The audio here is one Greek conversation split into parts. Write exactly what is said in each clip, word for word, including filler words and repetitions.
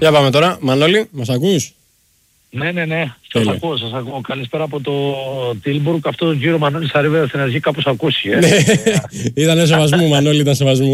Για πάμε τώρα. Μανώλη, μας ακούς? Ναι, ναι, ναι. Σας ακούω, σας ακούω. Καλησπέρα από το Τίλμπουργκ. Αυτό το γύρο Μανώλης Αρήβερα στην αρχή κάπως ακούσει. Ναι, ήταν σεβασμού, Μανώλη, ήταν σεβασμού.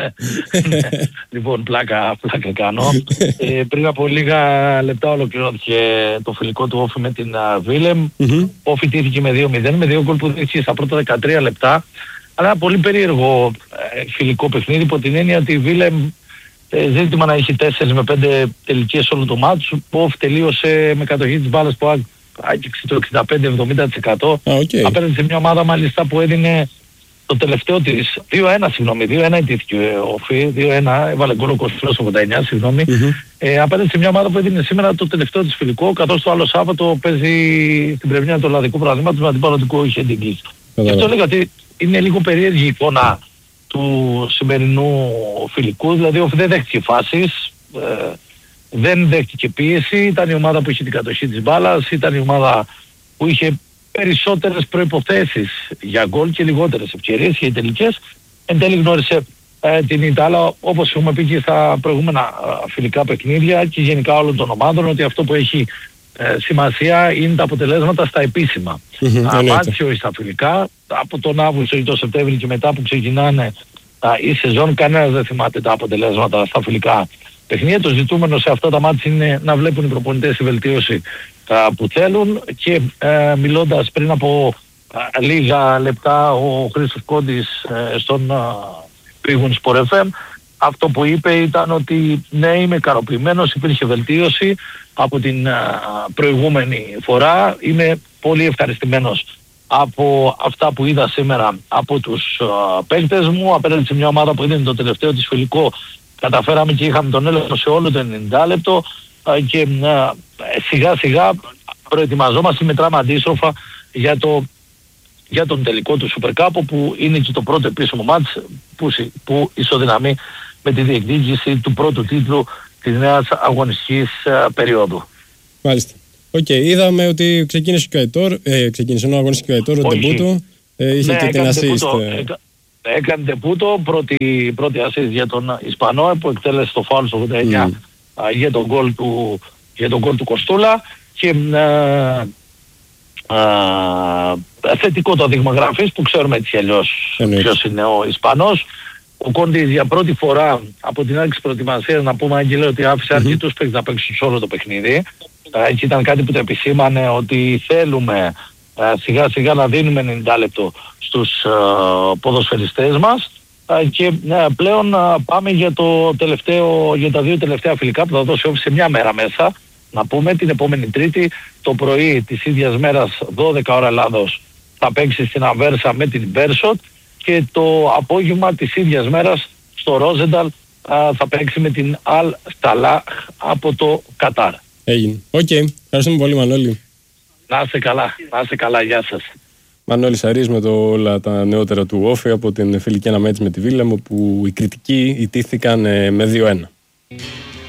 Λοιπόν, πλάκα, πλάκα κάνω. ε, πριν από λίγα λεπτά ολοκληρώθηκε το φιλικό του Όφη με την Βίλεμ. Ο Όφη τύχηκε με δύο μηδέν, με δύο γκολ που δείξει στα πρώτα δεκατρία λεπτά. Αλλά ένα πολύ περίεργο ε, φιλικό παιχνίδι, υπό την έννοια ότι η Βίλεμ Ε, ζήτημα να έχει τέσσερις με πέντε τελικές όλο το μάτς. Ο Όφη τελείωσε με κατοχή της μπάλας που άγγιξε το εξήντα πέντε με εβδομήντα τοις εκατό ah, okay. απέναντι σε μια ομάδα μάλιστα που έδινε το τελευταίο της δύο ένα, συγγνώμη, δύο ένα ιτήθηκε ο Όφη, δύο ένα, έβαλε γκολ ο Κωστρός ογδόντα εννιά, συγγνώμη, mm-hmm. ε, απέναντι σε μια ομάδα που έδινε σήμερα το τελευταίο της φιλικό, καθώς το άλλο Σάββατο παίζει στην πρεμιέρα του Ολλανδικού Πρωταθλήματος με αντιπαλωτικό είχε την κλείσει. Γι' αυτό λέγα ότι είναι λίγο περίεργη η εικόνα του σημερινού φιλικού, δηλαδή ο δεν δέχτηκε φάσεις, ε, δεν δέχτηκε πίεση, ήταν η ομάδα που είχε την κατοχή της μπάλας, ήταν η ομάδα που είχε περισσότερες προϋποθέσεις για γκολ και λιγότερες ευκαιρίες και οι τελικές. Εν τέλει γνώρισε ε, την Ιτάλα, όπως έχουμε πει και στα προηγούμενα ε, φιλικά παιχνίδια και γενικά όλων των ομάδων, ότι αυτό που έχει ε, σημασία είναι τα αποτελέσματα στα επίσημα. Αμάτια όχι στα φιλικά, από τον Αύγουστο ή τον Σεπτέμβριο και μετά που ξεκινάνε α, η σεζόν, κανένας δεν θυμάται τα αποτελέσματα στα φιλικά παιχνίδια. Το ζητούμενο σε αυτά τα μάτια είναι να βλέπουν οι προπονητές τη βελτίωση α, που θέλουν και ε, μιλώντας πριν από α, λίγα λεπτά ο Χρήστος Κόντης ε, στον Πήγουν Sport εφ εμ, αυτό που είπε ήταν ότι ναι, είμαι ικανοποιημένος, υπήρχε βελτίωση από την α, προηγούμενη φορά, είμαι πολύ ευχαριστημένος από αυτά που είδα σήμερα από τους α, παίκτες μου, απέναντι σε μια ομάδα που είναι το τελευταίο της φιλικό, καταφέραμε και είχαμε τον έλεγχο σε όλο το ενενήντα λεπτό α, και α, σιγά σιγά προετοιμαζόμαστε, μετράμε αντίστροφα για, το, για τον τελικό του Super Cup, που είναι και το πρώτο επίσημο μάτς που, που ισοδυναμεί με τη διεκδίκηση του πρώτου τίτλου της νέας αγωνιστικής α, περίοδου. Μάλιστα. Οκ, okay, είδαμε ότι ξεκίνησε και ο Αϊτόρ, ε, ξεκίνησε ο αγωνιστικό Αϊτόρ, ο Ντεμπούτο, ε, είχε ναι, και την assist. Έκα, έκανε Ντεμπούτο, πρώτη, πρώτη assist για τον Ισπανό που εκτέλεσε το φάουλ στο ογδόντα εννιά mm. α, για τον γκολ του, για τον γκολ του Κοστούλα και α, α, θετικό το δείγμα γραφής που ξέρουμε έτσι αλλιώς ποιος είναι ο Ισπανός. Ο Κόντης για πρώτη φορά από την άρχιση προετοιμασίας, να πούμε Άγγελε, ότι άφησε mm-hmm. αρκετούς παίκτες να παίξουν σε όλο το παιχνίδι. Έτσι ήταν κάτι που το επισήμανε ότι θέλουμε α, σιγά σιγά να δίνουμε ενενήντα λεπτό στους α, ποδοσφαιριστές μας α, και α, πλέον α, πάμε για, το τελευταίο, για τα δύο τελευταία φιλικά που θα δώσει Όφη σε μια μέρα μέσα. Να πούμε την επόμενη Τρίτη το πρωί της ίδιας μέρας δώδεκα ώρα Ελλάδος θα παίξει στην Αβέρσα με την Μπέρσοτ και το απόγευμα της ίδιας μέρας στο Ρόζενταλ α, θα παίξει με την Αλ Σταλάχ από το Κατάρ. Έγινε. Οκ. Okay. Ευχαριστούμε πολύ, Μανώλη. Να είστε καλά. Να είστε καλά. Γεια σας. Μανώλης Αρής με το, όλα τα νεότερα του Όφη από την φιλική αναμέτρηση με τη Βίλεμ, όπου οι κριτικοί ιτήθηκαν ε, με δύο ένα.